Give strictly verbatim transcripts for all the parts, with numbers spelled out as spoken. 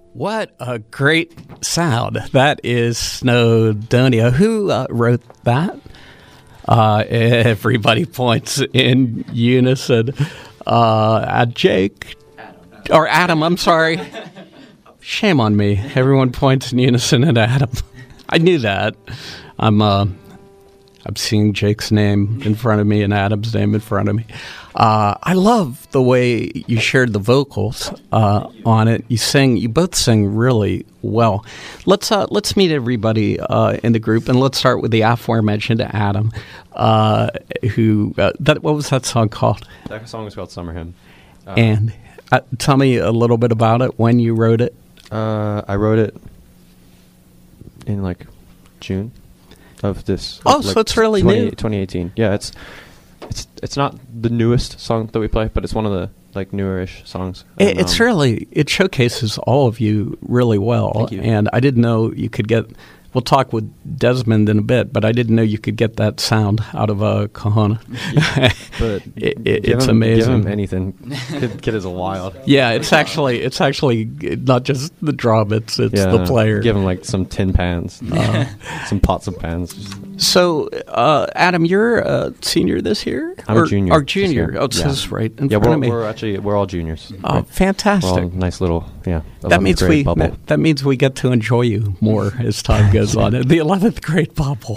What a great sound. That is Snowdonia. Who uh, wrote that? Uh, everybody points in unison. Uh, at Jake. Adam. Or Adam, I'm sorry. Shame on me. Everyone points in unison at Adam. I knew that. I'm uh, I'm seeing Jake's name in front of me and Adam's name in front of me. Uh, I love the way you shared the vocals uh, on it. You sing. You both sing really well. Let's uh, let's meet everybody uh, in the group, and let's start with the aforementioned Adam. Uh, who? Uh, that what was that song called? That song was called Summer Hymn. Uh, and uh, tell me a little bit about it. When you wrote it? Uh, I wrote it in like June of this. Oh, of, like, so it's really twenty, new. twenty eighteen. Yeah, it's it's it's not the newest song that we play, but it's one of the like newer-ish songs. It, and, it's um, really it showcases all of you really well. Thank you. And I didn't know you could get. We'll talk with Desmond in a bit, but I didn't know you could get that sound out of a Kahana. Yeah, but it, it, it's him, amazing. Give him anything. Kid, kid is a wild. Yeah, it's actually it's actually not just the drum; it's it's yeah, the player. Give him like some tin pans, uh, some pots of pans. So, uh, Adam, you're a senior this year. I'm or, a junior. Or junior. Oh, it yeah. says right in yeah, front we're, of me. we're actually we're all juniors. Oh, right? fantastic! We're all nice little yeah. That means we bubble. that means we get to enjoy you more as time goes on. The eleventh grade bubble.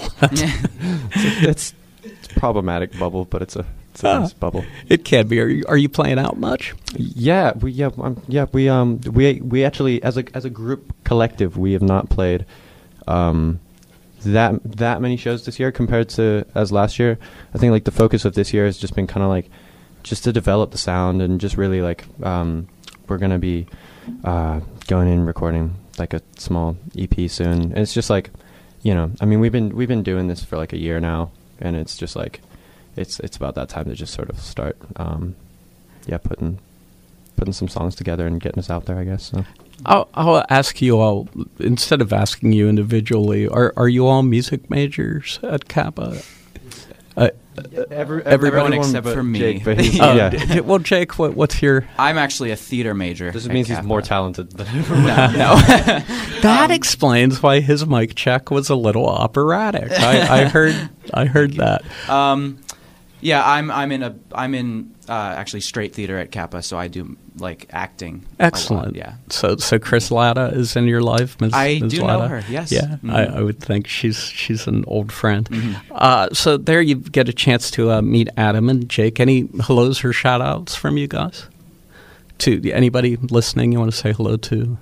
it's, it's problematic bubble, but it's a it's a Ah, nice bubble. It can be. Are you, are you playing out much? Yeah, we yeah um, yeah we um we we actually as a as a group collective we have not played um that that many shows this year compared to as last year. I think like the focus of this year has just been kind of like just to develop the sound and just really like um we're gonna be uh going in recording like a small E P soon. And it's just like, you know, I mean we've been we've been doing this for like a year now, and it's just like it's it's about that time to just sort of start um yeah putting putting some songs together and getting us out there, I guess. So I'll, I'll ask you all, instead of asking you individually, are are you all music majors at Kappa? Uh, Every, everyone except for me. Jake, but he's, oh, yeah. d- well, Jake, what, what's your... I'm actually a theater major. This at means Kappa. he's more talented than everyone. No, no. That um, explains why his mic check was a little operatic. I, I heard I heard that. Um, yeah, I'm I'm in a I'm in uh, actually straight theater at Kappa, so I do like acting. a lot, Excellent. yeah. So so Chris Latta is in your life, Miz I Miz do know Latta? her, yes. Yeah, Mhm. I, I would think she's she's an old friend. Mhm. Uh, so there you get a chance to uh, meet Adam and Jake. Any hellos or shout outs from you guys? To anybody listening you want to say hello to?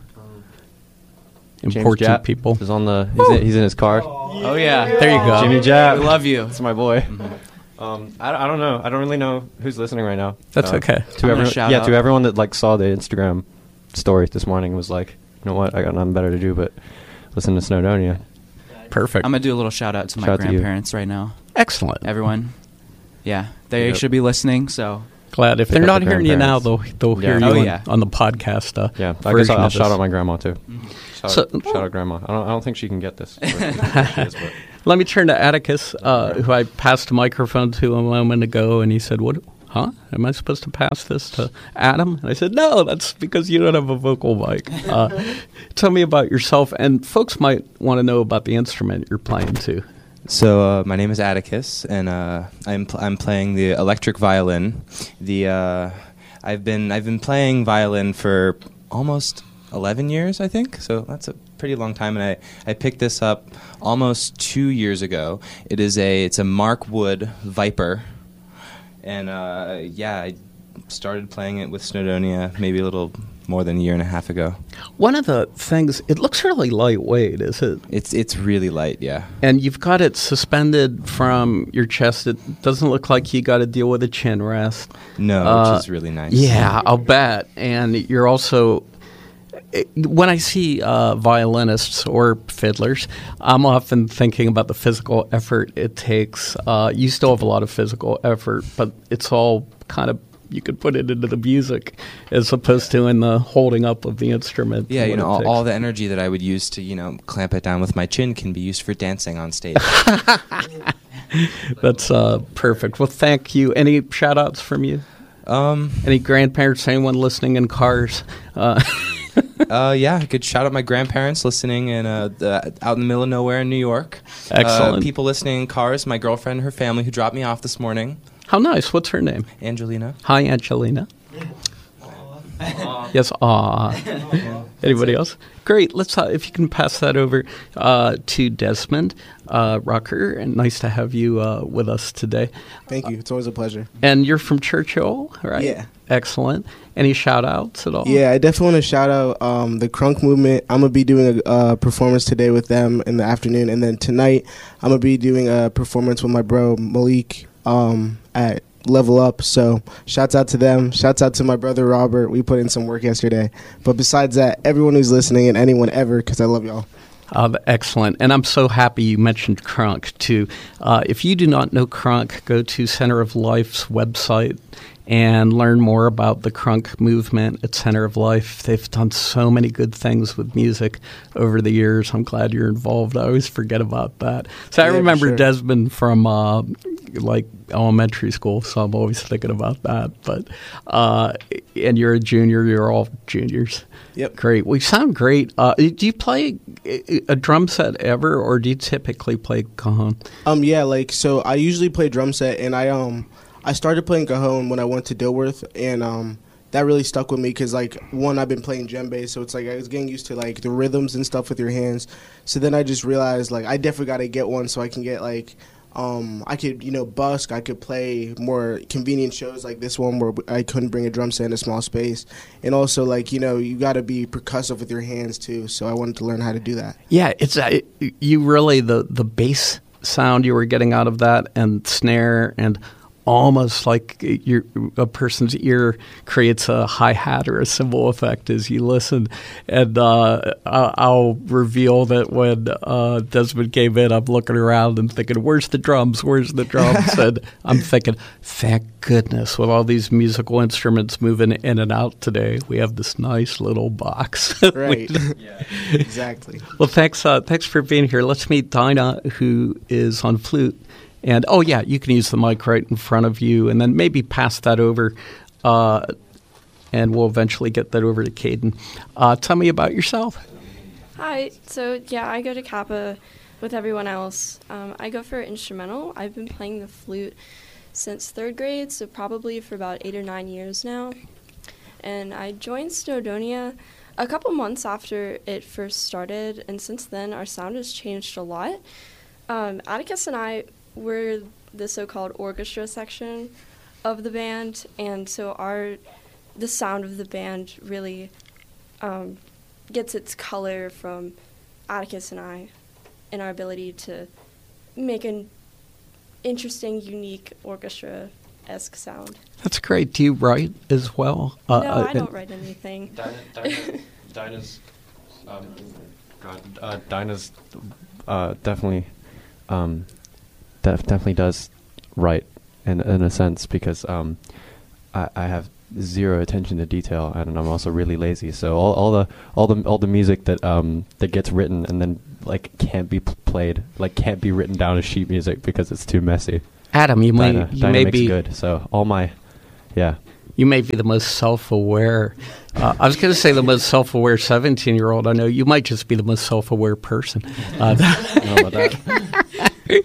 Important Japp people. is on the he's in, he's in his car. Oh yeah, There you go. Jimmy Japp. We love you. That's my boy. Mhm. Um, I, I don't know. I don't really know who's listening right now. That's Uh, okay. To I'm gonna everyone, shout yeah, out. to everyone that like saw the Instagram story this morning was like, you know what? I got nothing better to do but listen to Snowdonia. Perfect. I'm gonna do a little shout out to my Shout out to you. grandparents right now. Excellent. Everyone, yeah, they Yep. should be listening. So Glad if Pick they're up not the hearing you now, they'll grandparents. they'll hear Yeah. you Oh, on, yeah. on the podcast. Uh, Yeah, I guess version I'll, I'll of shout this. out my grandma too. Shout, So- out, shout out grandma. I don't I don't think she can get this. But she is, but- Let me turn to Atticus, uh, who I passed a microphone to a moment ago, and he said, "What? Huh? Am I supposed to pass this to Adam?" And I said, "No, that's because you don't have a vocal mic." Uh, tell me about yourself, and folks might want to know about the instrument you're playing too. So uh, my name is Atticus, and uh, I'm pl- I'm playing the electric violin. The uh, I've been I've been playing violin for almost eleven years, I think. So that's a pretty long time, and I, I picked this up almost two years ago. It is a it's a Mark Wood Viper, and uh, yeah, I started playing it with Snowdonia maybe a little more than a year and a half ago. One of the things, it looks really lightweight, is it? It's it's really light, yeah. And you've got it suspended from your chest. It doesn't look like you got to deal with a chin rest. No, Uh, which is really nice. Yeah, I'll bet. And you're also, it- when I see uh, violinists or fiddlers, I'm often thinking about the physical effort it takes. Uh, you still have a lot of physical effort, but it's all kind of, you could put it into the music as opposed to in the holding up of the instrument. Yeah, you what know, it all, takes. all the energy that I would use to, you know, clamp it down with my chin can be used for dancing on stage. That's uh, perfect. Well, thank you. Any shout outs from you? um, Any grandparents, anyone listening in cars? Uh, Uh, yeah, I could shout out my grandparents listening in uh, the, out in the middle of nowhere in New York. Excellent. Uh, people listening in cars. My girlfriend and her family who dropped me off this morning. How nice. What's her name? Angelina. Hi, Angelina. Yes, aw. Anybody else? Great. Let's uh, if you can pass that over uh, to Desmond uh, Rucker, and nice to have you uh, with us today. Thank you. It's always a pleasure. And you're from Churchill, right? Yeah. Excellent. Any shout outs at all? Yeah, I definitely want to shout out um, the Crunk Movement. I'm going to be doing a uh, performance today with them in the afternoon. And then tonight, I'm going to be doing a performance with my bro Malik um, at Level Up. So shouts out to them. Shouts out to my brother Robert. We put in some work yesterday. But besides that, everyone who's listening and anyone ever, because I love y'all. Uh, excellent. And I'm so happy you mentioned Crunk, too. Uh, if you do not know Crunk, go to Center of Life's website and learn more about the Crunk movement at Center of Life. They've done so many good things with music over the years. I'm glad you're involved. I always forget about that. So Yeah, I for remember sure. Desmond from uh, like elementary school, so I'm always thinking about that. But uh, and you're a junior. You're all juniors. Yep. Great. We sound great. Uh, do you play a, a drum set ever, or do you typically play cajon? Um, yeah, like, so I usually play drum set, and I, um, I started playing cajon when I went to Dilworth, and, um, that really stuck with me because, like, one, I've been playing djembe, so it's like I was getting used to, like, the rhythms and stuff with your hands. So then I just realized, like, I definitely got to get one so I can get, like, um, I could, you know, busk. I could play more convenient shows like this one where I couldn't bring a drum set in a small space. And also, like, you know, you got to be percussive with your hands, too. So I wanted to learn how to do that. Yeah, it's uh, you really, the, the bass sound you were getting out of that and snare and almost like your, a person's ear creates a hi-hat or a cymbal effect as you listen. And uh, I'll reveal that when uh, Desmond came in, I'm looking around and thinking, where's the drums? Where's the drums? And I'm thinking, thank goodness, with all these musical instruments moving in and out today, we have this nice little box. Right. Yeah. Exactly. Well, thanks, uh, thanks for being here. Let's meet Dinah, who is on flute. And, oh, yeah, you can use the mic right in front of you and then maybe pass that over, uh, and we'll eventually get that over to Caden. Uh, tell me about yourself. Hi. So, yeah, I go to Kappa with everyone else. Um, I go for instrumental. I've been playing the flute since third grade, so probably for about eight or nine years now. And I joined Snowdonia a couple months after it first started, and since then our sound has changed a lot. Um, Atticus and I were the so-called orchestra section of the band, and so our the sound of the band really um, gets its color from Atticus and I and our ability to make an interesting, unique orchestra-esque sound. That's great. Do you write as well? Uh, no, uh, I don't write anything. Dinah, Dinah, Dinah's, um, God, uh, Dinah's uh, definitely, um, def- definitely does write in in a sense because um, I, I have zero attention to detail and I'm also really lazy. So all, all the all the all the music that um that gets written and then like can't be p- played, like can't be written down as sheet music because it's too messy. Adam, you may Dinah, you Dinah may makes be good. So all my, yeah. You may be the most self-aware. Uh, I was going to say the most self-aware seventeen-year-old I know. You might just be the most self-aware person. Uh, I don't know about that.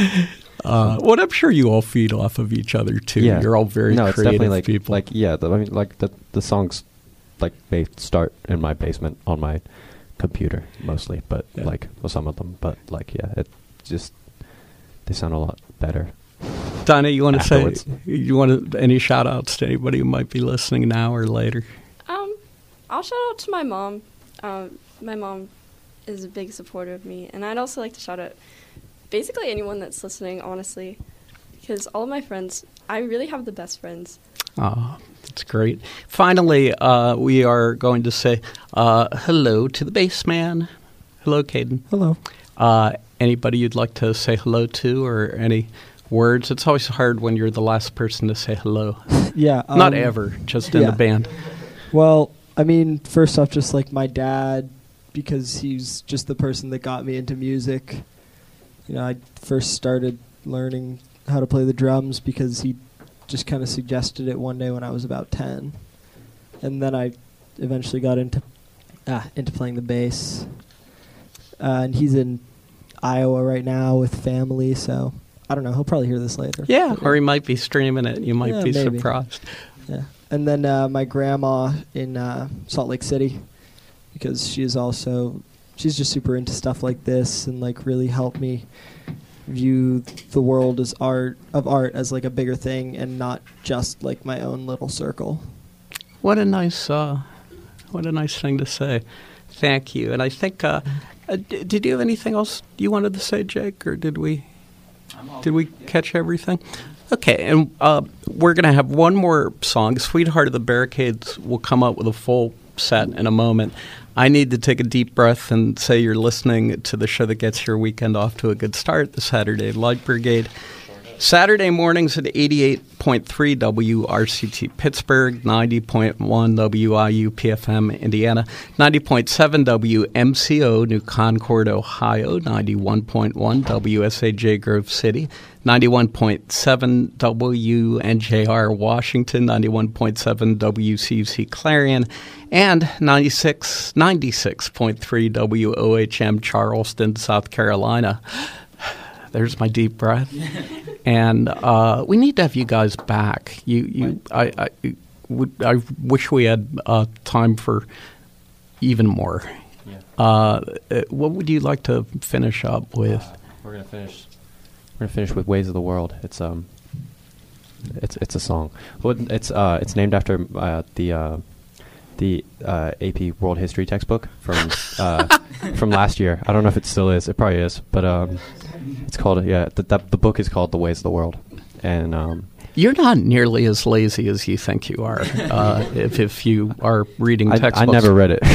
uh, well, I'm sure you all feed off of each other too. Yeah. You're all very no, it's creative definitely like people. like yeah. The, I mean, like the the songs, like they start in my basement on my computer mostly, but Yeah. like well, some of them, but like yeah, it just they sound a lot better. Dinah, you want to say Afterwards. you want to, any shout outs to anybody who might be listening now or later? Um, I'll shout out to my mom. Um, my mom is a big supporter of me, and I'd also like to shout out basically anyone that's listening, honestly, because all of my friends, I really have the best friends. Oh, that's great. Finally, uh, we are going to say uh, hello to the bass man. Hello, Caden. Hello. Uh, anybody you'd like to say hello to or any words? It's always hard when you're the last person to say hello. Yeah. Um, Not ever, just in yeah. the band. Well, I mean, first off, just like my dad, because he's just the person that got me into music. You know, I first started learning how to play the drums because he just kind of suggested it one day when I was about ten. And then I eventually got into uh, into playing the bass. Uh, and he's in Iowa right now with family, so I don't know. He'll probably hear this later. Yeah, But, or he might be streaming it. You might Yeah, be maybe. surprised. Yeah. And then uh, my grandma in uh, Salt Lake City, because she is also, she's just super into stuff like this and like really helped me view the world as art of art as like a bigger thing and not just like my own little circle. What a nice, uh, what a nice thing to say. Thank you. And I think, uh, uh, d- did you have anything else you wanted to say, Jake, or did we, did we catch everything? Okay, and uh, we're going to have one more song. Sweetheart of the Barricades will come up with a full set in a moment. I need to take a deep breath and say you're listening to the show that gets your weekend off to a good start, the Saturday Light Brigade. Saturday mornings at eighty-eight point three W R C T Pittsburgh, ninety point one W I U P F M Indiana, ninety point seven W M C O New Concord, Ohio, ninety-one point one W S A J Grove City, ninety-one point seven W N J R Washington, ninety-one point seven W C U C Clarion, and ninety-six, ninety-six point three W O H M Charleston, South Carolina. There's my deep breath. And uh, we need to have you guys back. You, you, I, I, would, I wish we had uh, time for even more. Yeah. Uh, uh, what would you like to finish up with? Uh, we're gonna finish. We're gonna finish with "Ways of the World." It's um, it's it's a song. Well, it's uh, it's named after uh, the uh, the uh, A P World History textbook from uh, from last year. I don't know if it still is. It probably is, but um, it's called yeah. The, the the book is called "The Ways of the World," and um, You're not nearly as lazy as you think you are. Uh, if if you are reading I, I textbooks, never read it.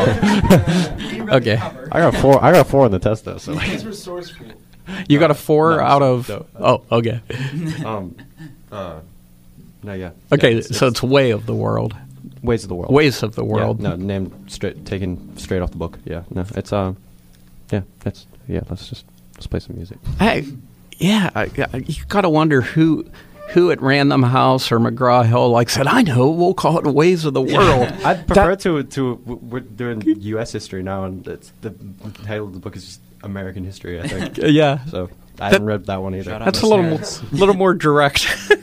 Oh, okay. I got four. I got four on the test though. So It's resourceful. You got a four No, out so- of. no. Oh, okay. um, uh, no, yeah. Okay, Yeah, so it's Way of the World. Ways of the World. Ways of the Yeah, World. no, named straight, taken straight off the book. Yeah, no, it's um, yeah, it's yeah. Let's just let's play some music. Hey, yeah, I, I, you got to wonder who who at Random House or McGraw Hill like said, I know, we'll call it Ways of the World. I prefer to to w- we're doing U S history now, and it's the title of the book is just American history. I think Yeah, so. I That- haven't read that one either. Shout out that's a those little more, nerds. little more direct.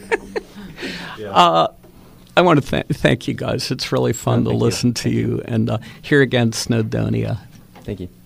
Yeah. uh, I want to th- thank you guys. It's really fun Yeah, to thank you. listen to Thank you. And uh, here again, Snowdonia. Thank you.